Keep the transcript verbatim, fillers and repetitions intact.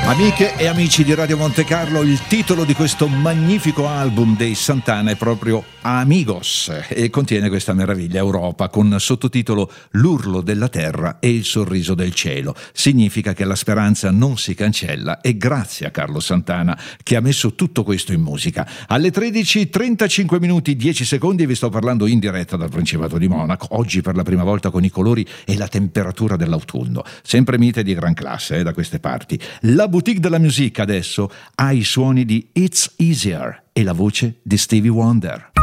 Amiche e amici di Radio Monte Carlo, il titolo di questo magnifico album dei Santana è proprio Amigos e contiene questa meraviglia Europa con sottotitolo L'urlo della terra e il sorriso del cielo. Significa che la speranza non si cancella e grazie a Carlo Santana che ha messo tutto questo in musica. Alle tredici trentacinque minuti dieci secondi vi sto parlando in diretta dal Principato di Monaco, oggi per la prima volta con i colori e la temperatura dell'autunno. Sempre mite di gran classe eh, da queste parti. La Boutique de la Musique adesso ha i suoni di It's Easier e la voce di Stevie Wonder.